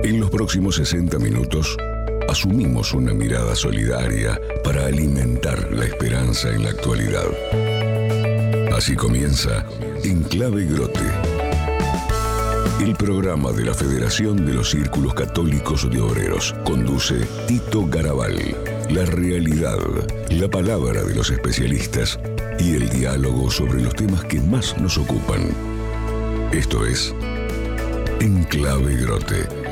En los próximos 60 minutos, asumimos una mirada solidaria para alimentar la esperanza en la actualidad. Así comienza Enclave Grote, el programa de la Federación de los Círculos Católicos de Obreros. Conduce Tito Garabal. La realidad, la palabra de los especialistas y el diálogo sobre los temas que más nos ocupan. Esto es Enclave Grote.